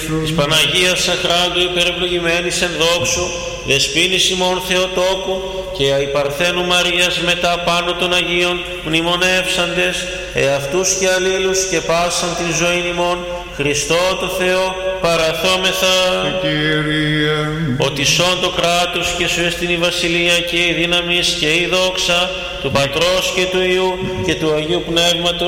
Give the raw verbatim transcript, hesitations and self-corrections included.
Της Παναγίας Σαχράντου υπερευλογημένης εν δόξου, δεσποίνης ημών Θεοτόκου και η Παρθένου Μαρίας μετά πάνω των Αγίων μνημονεύσαντες, εαυτούς και αλλήλους και πάσαν την ζωή ημών, Χριστό το Θεό παραθόμεθα. Κύριε, ότι σών το κράτος και σου εστιν η βασιλεία και η δύναμις και η δόξα του Πατρός και του Υιού και του Αγίου Πνεύματος